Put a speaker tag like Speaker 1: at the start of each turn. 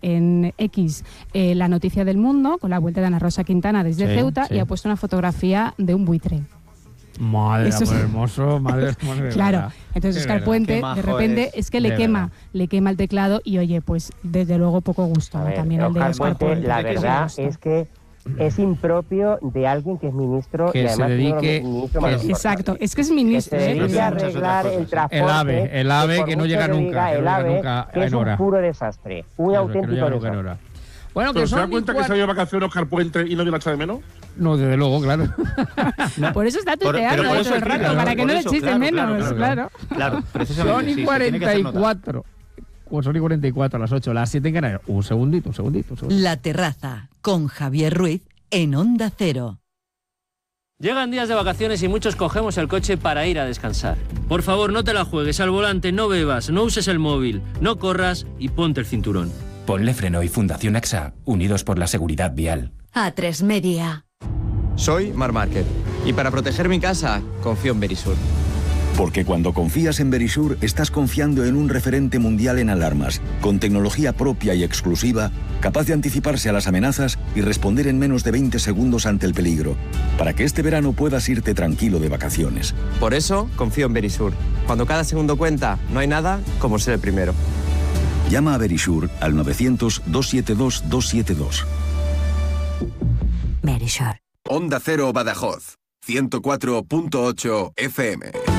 Speaker 1: en X la noticia del mundo, con la vuelta de Ana Rosa Quintana desde Ceuta, y ha puesto una fotografía de un buitre.
Speaker 2: Madre de amor hermoso, madre
Speaker 1: claro,
Speaker 2: verdad.
Speaker 1: entonces Óscar Puente de repente es que le quema el teclado y oye, pues desde luego poco gusto, ¿no? También el de Óscar Puente.
Speaker 3: La verdad es que es impropio de alguien que es ministro
Speaker 2: que
Speaker 3: y además
Speaker 2: se dedique,
Speaker 1: exacto, es que es ministro,
Speaker 3: que se dedique a arreglar el transporte,
Speaker 2: el AVE que no llega nunca,
Speaker 3: que es un puro desastre, un auténtico desastre.
Speaker 2: Bueno,
Speaker 4: ¿pero se da cuenta que se ha ido de vacaciones Óscar Puente y nadie la echa de menos?
Speaker 2: No, desde luego, claro.
Speaker 1: Por eso está tuiteando todo el rato, para que no le eches de menos, claro.
Speaker 5: Claro, precisamente.
Speaker 2: Son y 44. Son y 44 a las 8, las 7 en Canarias. Un segundito.
Speaker 6: La Terraza, con Javier Ruiz, en Onda Cero.
Speaker 7: Llegan días de vacaciones y muchos cogemos el coche para ir a descansar. Por favor, no te la juegues al volante, no bebas, no uses el móvil, no corras y ponte el cinturón.
Speaker 8: Ponle Freno y Fundación AXA, unidos por la seguridad vial.
Speaker 6: A3 Media.
Speaker 9: Soy Marc Márquez y para proteger mi casa confío en Verisur.
Speaker 10: Porque cuando confías en Verisur estás confiando en un referente mundial en alarmas, con tecnología propia y exclusiva, capaz de anticiparse a las amenazas y responder en menos de 20 segundos ante el peligro, para que este verano puedas irte tranquilo de vacaciones.
Speaker 9: Por eso confío en Verisur. Cuando cada segundo cuenta, no hay nada como ser el primero.
Speaker 10: Llama a Verisur al 900-272-272.
Speaker 6: Verisur.
Speaker 11: Onda Cero Badajoz, 104.8 FM.